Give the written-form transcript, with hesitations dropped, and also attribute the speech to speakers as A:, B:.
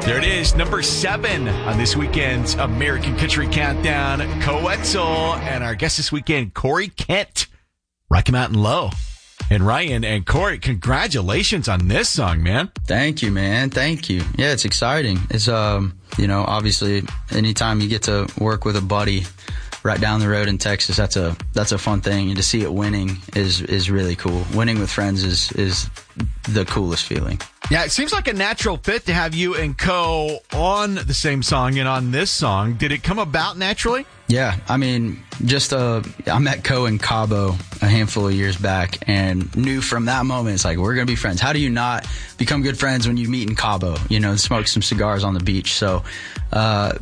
A: There it is, number 7 on this weekend's American Country Countdown. Coetzel and our guest this weekend, Corey Kent. Rocky Mountain Low. And Ryan and Corey, congratulations on this song, man.
B: Thank you, man. Thank you. Yeah, it's exciting. It's, obviously anytime you get to work with a buddy right down the road in Texas, that's a fun thing. And to see it winning is really cool. Winning with friends is the coolest feeling.
A: Yeah, it seems like a natural fit to have you and Co on the same song and on this song. Did it come about naturally?
B: Yeah, I mean, I met Co in Cabo a handful of years back and knew from that moment, it's like, we're going to be friends. How do you not become good friends when you meet in Cabo, smoke some cigars on the beach? So